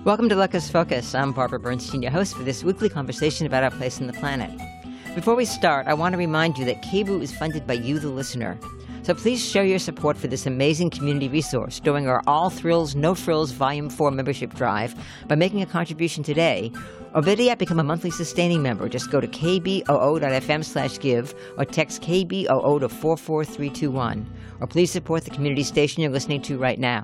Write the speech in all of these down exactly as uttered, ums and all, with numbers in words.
Welcome to Locus Focus. I'm Barbara Bernstein, your host for this weekly conversation about our place on the planet. Before we start, I want to remind you that K B O O is funded by you, the listener. So please show your support for this amazing community resource during our All Thrills, No Frills Volume four membership drive by making a contribution today, or better yet, become a monthly sustaining member. Just go to kboo.fm slash give or text K B O O to four four three two one. Or please support the community station you're listening to right now.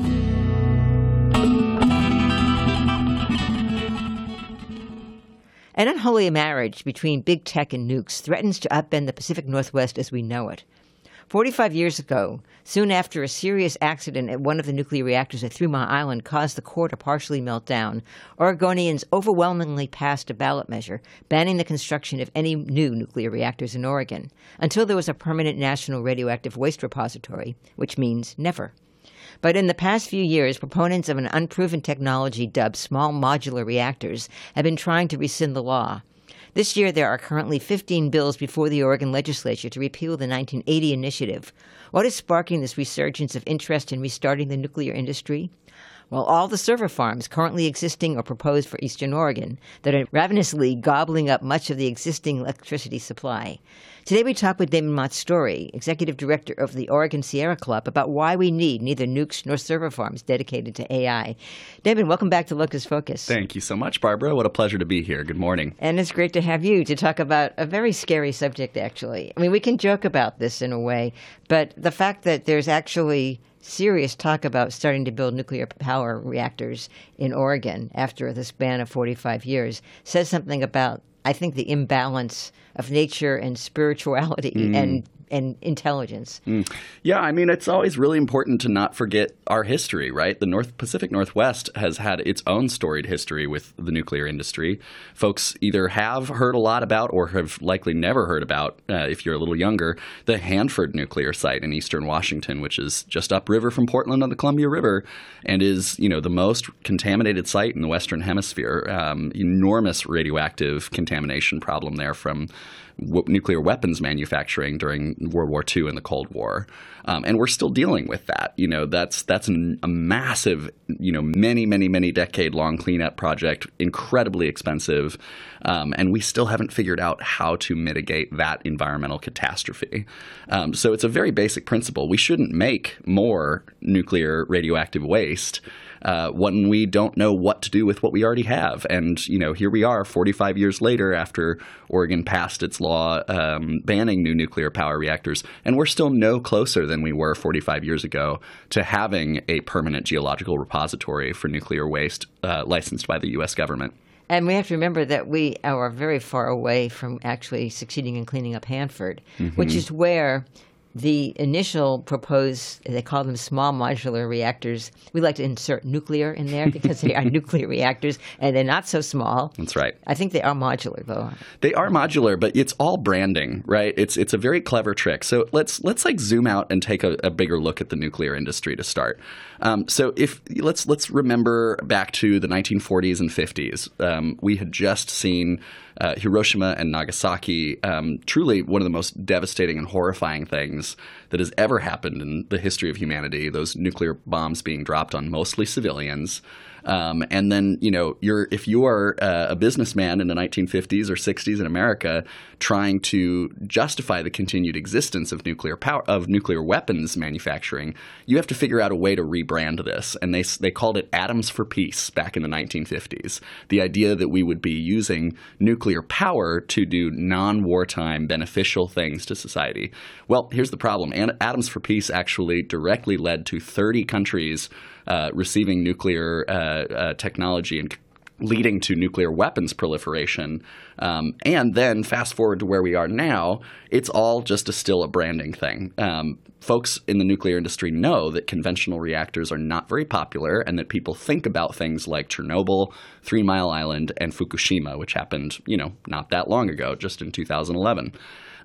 An unholy marriage between big tech and nukes threatens to upend the Pacific Northwest as we know it. Forty-five years ago, soon after a serious accident at one of the nuclear reactors at Three Mile Island caused the core to partially melt down, Oregonians overwhelmingly passed a ballot measure banning the construction of any new nuclear reactors in Oregon until there was a permanent national radioactive waste repository, which means never. But in the past few years, proponents of an unproven technology dubbed small modular reactors have been trying to rescind the law. This year, there are currently fifteen bills before the Oregon legislature to repeal the nineteen eighty initiative. What is sparking this resurgence of interest in restarting the nuclear industry? Well, all the server farms currently existing or proposed for Eastern Oregon that are ravenously gobbling up much of the existing electricity supply. Today we talk with Damon Montstory, Executive Director of the Oregon Sierra Club, about why we need neither nukes nor server farms dedicated to A I. Damon, welcome back to Locus Focus. Thank you so much, Barbara. What a pleasure to be here. Good morning. And it's great to have you to talk about a very scary subject, actually. I mean, we can joke about this in a way, but the fact that there's actually serious talk about starting to build nuclear power reactors in Oregon after the span of forty-five years says something about, I think, the imbalance of nature and spirituality mm. and and intelligence. Mm. Yeah, I mean, it's always really important to not forget our history, right? The North Pacific Northwest has had its own storied history with the nuclear industry. Folks either have heard a lot about or have likely never heard about, uh, if you're a little younger, the Hanford nuclear site in eastern Washington, which is just upriver from Portland on the Columbia River and is, you know, the most contaminated site in the Western Hemisphere. Um, enormous radioactive contamination problem there from w- nuclear weapons manufacturing during World War Two and the Cold War. Um, and we're still dealing with that. You know, that's that's an, a massive, you know, many, many, many decade-long cleanup project, incredibly expensive, um, and we still haven't figured out how to mitigate that environmental catastrophe. Um, so it's a very basic principle. We shouldn't make more nuclear radioactive waste Uh, when we don't know what to do with what we already have. And, you know, here we are forty-five years later after Oregon passed its law um, banning new nuclear power reactors, and we're still no closer than we were forty-five years ago to having a permanent geological repository for nuclear waste uh, licensed by the U S government. And we have to remember that we are very far away from actually succeeding in cleaning up Hanford, mm-hmm. which is where the initial proposed, they call them small modular reactors. We like to insert nuclear in there because they are nuclear reactors, and they're not so small. That's right. I think they are modular, though. They are modular, but it's all branding, right? It's it's a very clever trick. So let's let's like zoom out and take a, a bigger look at the nuclear industry to start. Um, so if let's let's remember back to the nineteen forties and fifties. Um, we had just seen uh, Hiroshima and Nagasaki, um, truly one of the most devastating and horrifying things that has ever happened in the history of humanity, those nuclear bombs being dropped on mostly civilians. Um, and then, you know, you're if you are uh, a businessman in the nineteen fifties or sixties in America trying to justify the continued existence of nuclear power of nuclear weapons manufacturing, you have to figure out a way to rebrand this. And they they called it Atoms for Peace back in the nineteen fifties. The idea that we would be using nuclear power to do non-wartime beneficial things to society. Well, here's the problem. Atoms for Peace actually directly led to thirty countries Uh, receiving nuclear uh, uh, technology and leading to nuclear weapons proliferation. Um, and then fast forward to where we are now, it's all just a, still a branding thing. Um, folks in the nuclear industry know that conventional reactors are not very popular and that people think about things like Chernobyl, Three Mile Island, and Fukushima, which happened, you know, not that long ago, just in two thousand eleven.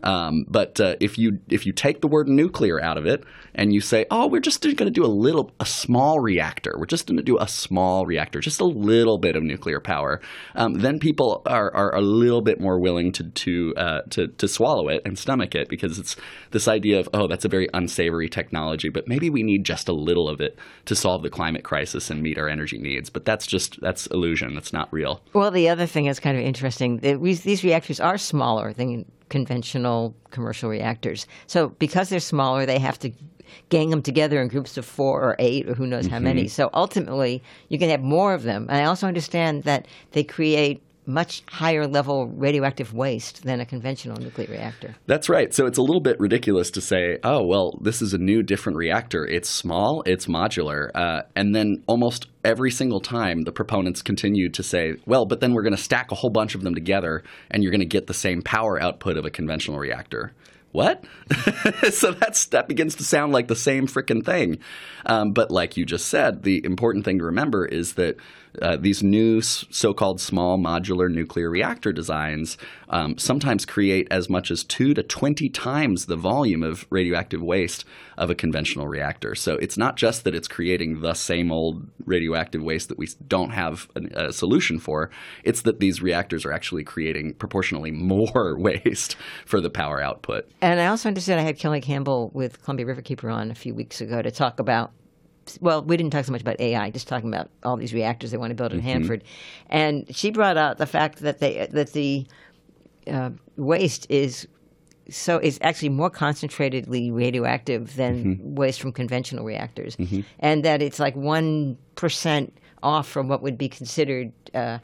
Um, but uh, if you if you take the word nuclear out of it and you say, oh, we're just going to do a little, a small reactor. We're just going to do a small reactor, just a little bit of nuclear power. Um, then people are, are a little bit more willing to to, uh, to to swallow it and stomach it, because it's this idea of, oh, that's a very unsavory technology, but maybe we need just a little of it to solve the climate crisis and meet our energy needs. But that's just that's illusion. That's not real. Well, the other thing is kind of interesting. that we- These reactors are smaller than conventional commercial reactors. So because they're smaller, they have to gang them together in groups of four or eight or who knows how many. So ultimately, you can have more of them. And I also understand that they create much higher level radioactive waste than a conventional nuclear reactor. That's right. So it's a little bit ridiculous to say, oh, well, this is a new, different reactor. It's small, it's modular. Uh, and then almost every single time the proponents continue to say, well, but then we're going to stack a whole bunch of them together and you're going to get the same power output of a conventional reactor. What? So that's, that begins to sound like the same frickin' thing. Um, but like you just said, the important thing to remember is that uh, these new so-called small modular nuclear reactor designs um, sometimes create as much as two to twenty times the volume of radioactive waste of a conventional reactor. So it's not just that it's creating the same old radioactive waste that we don't have a, a solution for. It's that these reactors are actually creating proportionally more waste for the power output. And I also understand I had Kelly Campbell with Columbia Riverkeeper on a few weeks ago to talk about, well, we didn't talk so much about A I, just talking about all these reactors they want to build in mm-hmm. Hanford. And she brought out the fact that they that the uh, waste is so is actually more concentratedly radioactive than mm-hmm. waste from conventional reactors, mm-hmm. and that it's like one percent off from what would be considered uh,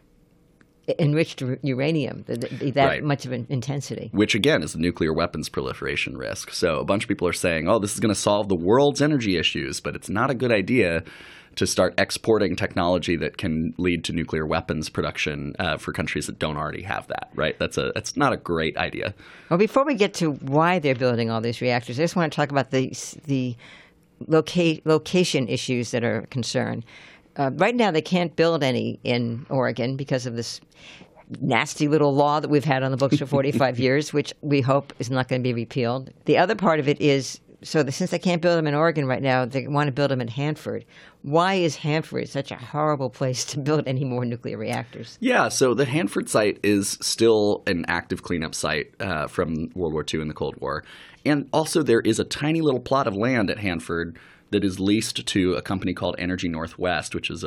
enriched uranium, that, that right. much of an intensity. Which, again, is the nuclear weapons proliferation risk. So a bunch of people are saying, oh, this is going to solve the world's energy issues, but it's not a good idea to start exporting technology that can lead to nuclear weapons production uh, for countries that don't already have that, right? That's a that's not a great idea. Well, before we get to why they're building all these reactors, I just want to talk about the, the loca- location issues that are a concern. Uh, right now, they can't build any in Oregon because of this nasty little law that we've had on the books for forty-five years, which we hope is not going to be repealed. The other part of it is, so the, since they can't build them in Oregon right now, they want to build them in Hanford. Why is Hanford such a horrible place to build any more nuclear reactors? Yeah, so the Hanford site is still an active cleanup site uh, from World War Two and the Cold War. And also there is a tiny little plot of land at Hanford that is leased to a company called Energy Northwest, which is a